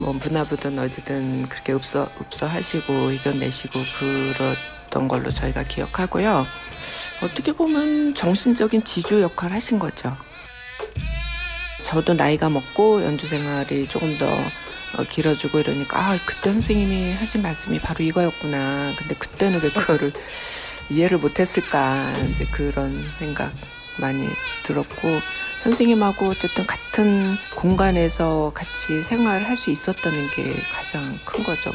뭐 문화부든 어디든 그렇게 읍소하시고 이겨내시고 그랬던 걸로 저희가 기억하고요. 어떻게 보면 정신적인 지주 역할을 하신 거죠. 저도 나이가 먹고 연주 생활이 조금 더 길어지고 이러니까 그때 선생님이 하신 말씀이 바로 이거였구나. 근데 그때는 왜 그거를 이해를 못했을까, 이제 그런 생각 많이 들었고, 선생님하고 어쨌든 같은 공간에서 같이 생활을 할 수 있었다는 게 가장 큰 거죠.